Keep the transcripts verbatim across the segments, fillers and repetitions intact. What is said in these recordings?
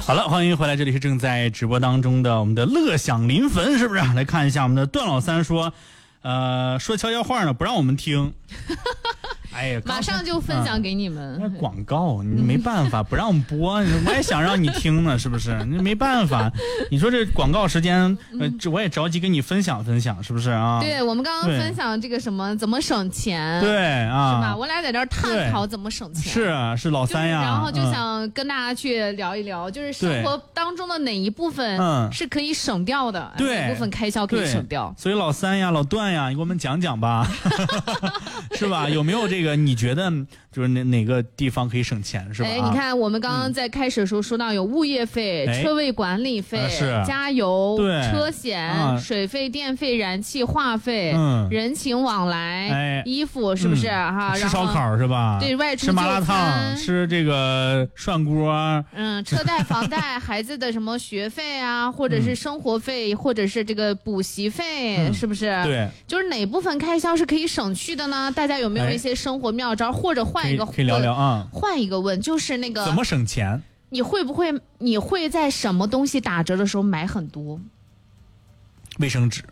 好了，欢迎回来，这里是正在直播当中的我们的乐享临汾，是不是？来看一下我们的段老三说，呃，说悄悄话呢，不让我们听。哎呀， 马上就分享给你们。 那、嗯、广告你没办法不让播，我也想让你听呢，是不是？你没办法，你说这广告时间，呃，这我也着急跟你分享分享，是不是啊？ 对，我们刚刚分享这个什么怎么省钱， 对啊， 是吧？我俩在这儿探讨怎么省钱， 是啊，是老三呀。 然后就想跟大家去聊一聊，嗯、就是生活当中的哪一部分是可以省掉的， 对， 哪一部分开销可以省掉。 所以老三呀、老段呀，你给我们讲讲吧，是吧？有没有这个？你觉得就是哪哪个地方可以省钱是吧？ 哎，你看我们刚刚在开始的时候说到有物业费、嗯、车位管理费、 啊、 加油、 对车险、 啊、 水费、电费、燃气、话费、 嗯、 人情往来、 哎、 衣服是不是、 嗯、 哈？ 吃烧烤是吧？ 对，外出吃麻辣烫，吃这个涮锅， 嗯，车贷、房贷，孩子的什么学费啊，或者是生活费，嗯、或者是这个补习费，嗯、是不是？ 对， 就是哪部分开销是可以省去的呢？大家有没有一些生活妙招，哎、或者换一个可以可以聊聊啊？ 换一个问，就是那个怎么省钱？ 你会不会你会在什么东西打折的时候买很多？ 卫生纸。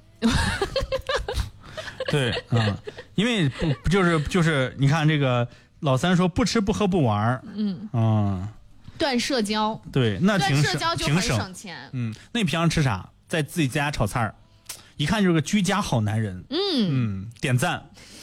对啊、嗯，因为不不就是就是你看这个老三说不吃不喝不玩，嗯嗯， 断社交， 对，那挺断社交就很省钱。 嗯，那你平常吃啥？在自己家炒菜儿，一看就是个居家好男人。 嗯嗯，点赞。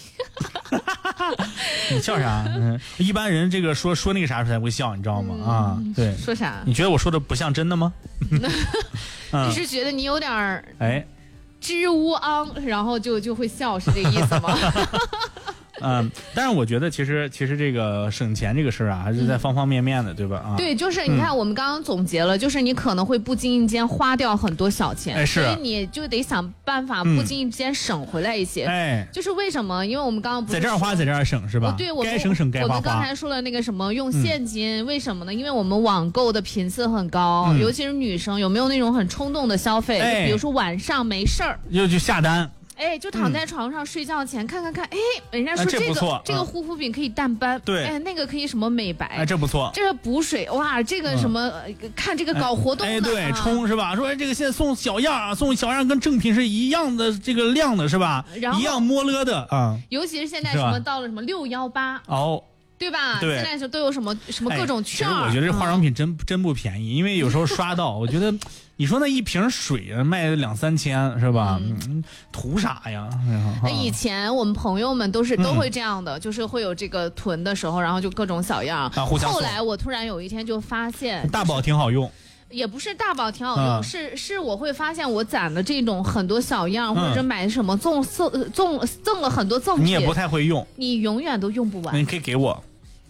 你笑啥？嗯，一般人这个说说那个啥才会笑，你知道吗？嗯、啊，对， 说啥？ 你觉得我说的不像真的吗？ 嗯、你是觉得你有点儿哎， 支吾昂，然后就就会笑，是这个意思吗？ 嗯，但是我觉得其实其实这个省钱这个事儿啊，还是在方方面面的，对吧？啊， 对，就是你看，我们刚刚总结了，嗯、就是你可能会不经意间花掉很多小钱， 哎、是， 所以你就得想办法不经意间省回来一些。 哎、嗯， 就是为什么？因为我们刚刚不是在这儿花，在这儿省是吧？ 对，我该省省，该花花。 我们刚才说了那个什么用现金，嗯、为什么呢？因为我们网购的频次很高，嗯、尤其是女生，有没有那种很冲动的消费？ 哎、 就比如说晚上没事儿， 又去下单。 哎，就躺在床上睡觉前、嗯、看看看，哎，人家说这个、 啊、这, 嗯、这个护肤品可以淡斑， 对， 哎，那个可以什么美白， 哎，这不错， 这个补水，哇，这个什么，嗯、看这个搞活动的， 哎，哎对， 啊、 冲是吧？说这个现在送小样啊，送小样跟正品是一样的这个量的是吧？一样摸勒的啊， 尤其是现在什么到了什么六幺八哦。 对吧？ 对， 现在是都有什么什么各种券、 哎、其实我觉得这化妆品真、嗯、真不便宜，因为有时候刷到，我觉得你说那一瓶水卖两三千是吧？嗯，图啥呀？ 哎，以前我们朋友们都是、嗯、都会这样的，就是会有这个囤的时候，然后就各种小样。 啊，互相送。 后来我突然有一天就发现， 大宝挺好用。 也不是大宝挺好用，嗯、是是我会发现我攒的这种很多小样，嗯、或者买什么赠送赠赠了很多赠品， 你也不太会用， 你永远都用不完。 你可以给我。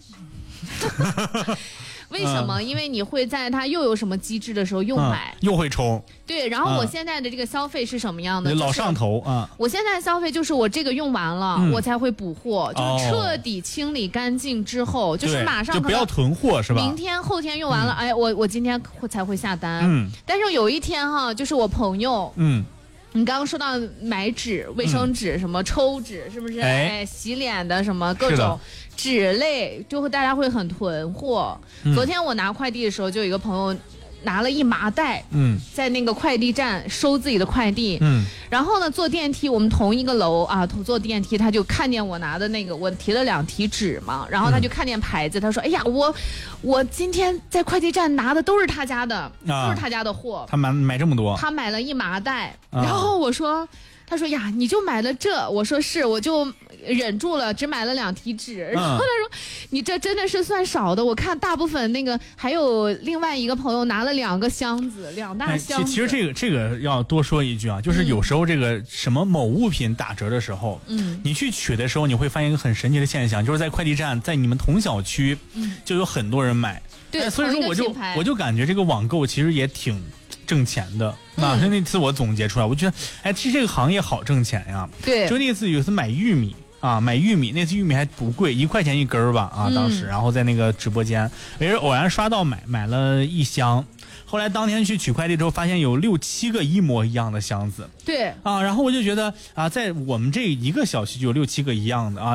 为什么？嗯、因为你会在它又有什么机制的时候又买， 嗯、又会冲。 对，然后我现在的这个消费是什么样的？ 嗯、老上头啊！ 我现在消费就是我这个用完了，嗯、我才会补货，就是彻底清理干净之后，哦、就是马上就不要囤货是吧？ 明天后天用完了，嗯、哎，我我今天会才会下单。 嗯， 但是有一天哈，就是我朋友， 嗯。 你刚刚说到买纸、卫生纸、嗯、什么抽纸，是不是？哎，哎洗脸的什么各种纸类，就会大家会很囤货。嗯、昨天我拿快递的时候，就有一个朋友拿了一麻袋， 嗯， 在那个快递站收自己的快递， 嗯， 然后呢，坐电梯，我们同一个楼啊，坐电梯，他就看见我拿的那个，我提了两提纸嘛，然后他就看见牌子，他说：“哎呀，我我今天在快递站拿的都是他家的，啊、都是他家的货。” 他买买这么多， 他买了一麻袋，啊、然后我说。他说呀，你就买了这？我说是，我就忍住了，只买了两提纸。然后他说，你这真的是算少的。我看大部分那个还有另外一个朋友拿了两个箱子，两大箱子。 哎、其实这个这个要多说一句啊，就是有时候这个什么某物品打折的时候，嗯，你去取的时候，你会发现一个很神奇的现象，就是在快递站，在你们同小区，嗯，就有很多人买。 对， 哎、所以说我就我就感觉这个网购其实也挺挣钱的。啊，所以那次我总结出来，我觉得，哎，其实这个行业好挣钱呀。 对， 就那次有一次买玉米啊，买玉米，那次玉米还不贵，一块钱一根儿吧啊，当时，嗯、然后在那个直播间，也是偶然刷到买，买了一箱。后来当天去取快递之后，发现有六七个一模一样的箱子。 对啊， 然后我就觉得啊，在我们这一个小区就有六七个一样的啊。